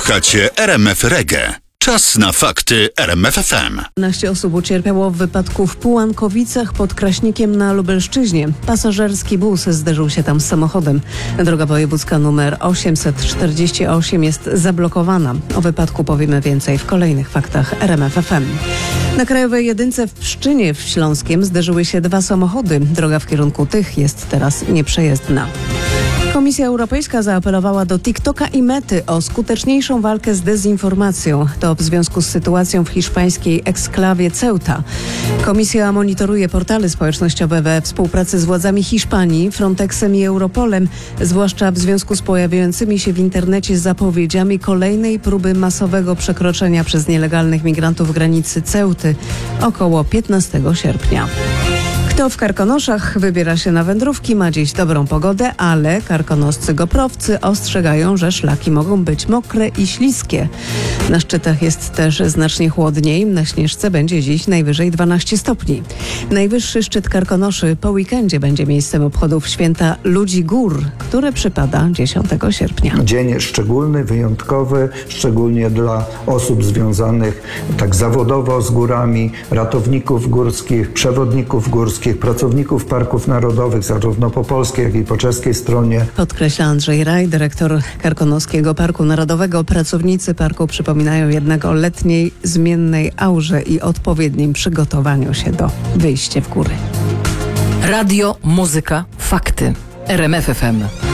Słuchacie RMF Reggae. Czas na fakty RMF FM. 12 osób ucierpiało w wypadku w Pułankowicach pod Kraśnikiem na Lubelszczyźnie. Pasażerski bus zderzył się tam z samochodem. Droga wojewódzka nr 848 jest zablokowana. O wypadku powiemy więcej w kolejnych faktach RMF FM. Na Krajowej Jedynce w Pszczynie w Śląskiem zderzyły się dwa samochody. Droga w kierunku tych jest teraz nieprzejezdna. Komisja Europejska zaapelowała do TikToka i Mety o skuteczniejszą walkę z dezinformacją. To w związku z sytuacją w hiszpańskiej eksklawie Ceuta. Komisja monitoruje portale społecznościowe we współpracy z władzami Hiszpanii, Frontexem i Europolem, zwłaszcza w związku z pojawiającymi się w internecie zapowiedziami kolejnej próby masowego przekroczenia przez nielegalnych migrantów granicy Ceuty około 15 sierpnia. Kto w Karkonoszach wybiera się na wędrówki, ma dziś dobrą pogodę, ale karkonoscy goprowcy ostrzegają, że szlaki mogą być mokre i śliskie. Na szczytach jest też znacznie chłodniej. Na Śnieżce będzie dziś najwyżej 12 stopni. Najwyższy szczyt Karkonoszy po weekendzie będzie miejscem obchodów święta Ludzi Gór, które przypada 10 sierpnia. Dzień szczególny, wyjątkowy, szczególnie dla osób związanych tak zawodowo z górami, ratowników górskich, przewodników górskich, pracowników parków narodowych, zarówno po polskiej, jak i po czeskiej stronie. Podkreśla Andrzej Raj, dyrektor Karkonoskiego Parku Narodowego. Pracownicy parku przypominają jednak o letniej, zmiennej aurze i odpowiednim przygotowaniu się do wyjścia w góry. Radio, muzyka, fakty. RMF FM.